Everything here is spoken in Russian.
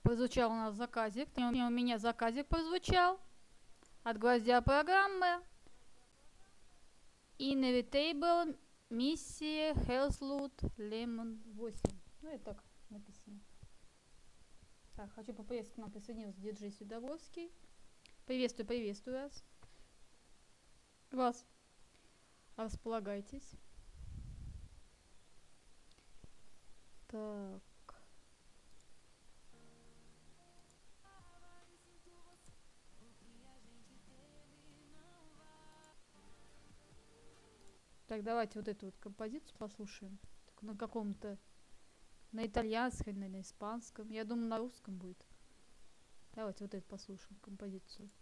прозвучал у нас заказик. У меня заказик прозвучал от гвоздя программы. Inevitable миссия Hellsloot Lemon 8. Ну, это так написано. Так, хочу поприветствовать, к нам присоединился диджей Сюдовольский. Приветствую, приветствую вас. Вас. Располагайтесь. Так. Так, давайте вот эту вот композицию послушаем. Так, на каком-то... На итальянском, на испанском. Я думаю, на русском будет. Давайте вот эту послушаем композицию.